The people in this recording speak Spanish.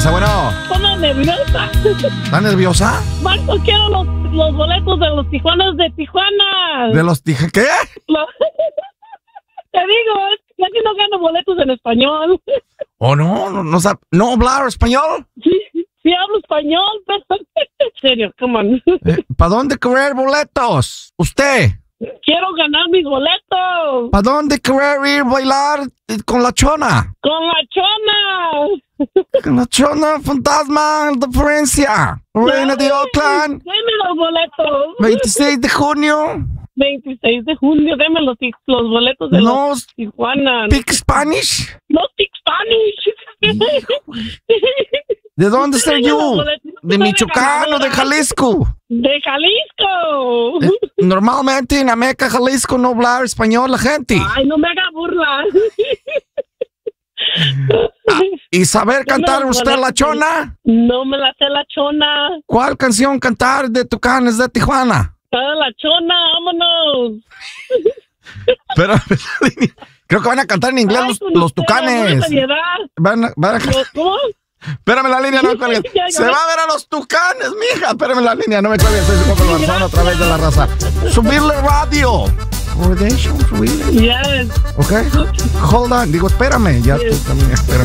raza? Bueno. Estoy nerviosa. ¿Estás nerviosa? Marco, quiero los boletos de los Tijuanas de Tijuana. ¿De los ¿qué? Te digo, casi no gano boletos en español. ¿Oh, no hablar español? Sí hablo español, pero en serio, come on. ¿Para dónde querer boletos? ¿Usted? Quiero ganar mis boletos. ¿Para dónde querer ir a bailar con la chona? Con la chona. Con la chona fantasma de Florencia, reina de Oakland. Deme los boletos. 26 de junio. 26 de junio, deme los boletos de los Tijuana. ¿Speak Spanish? No speak Spanish. ¿De dónde soy yo? ¿De Michoacán o de Jalisco? De Jalisco. Normalmente en Ameca, Jalisco, no habla español la gente. Ay, no me haga burla. ¿Y saber cantar usted la chona? No me la sé la chona. ¿Cuál canción cantar de Tucanes de Tijuana? Para la chona, vámonos. Pero creo que van a cantar en inglés los Tucanes. Van a ¿Cómo? Espérame la línea, no me cuelgues. Se va a ver a los Tucanes, mija. Espérame la línea, no me cuelgues. Soy su compa el Barzón, a través de la raza. Subirle radio. Subirle. Yes. Ok. Hold on. Digo, espérame. Ya tú también, espérame.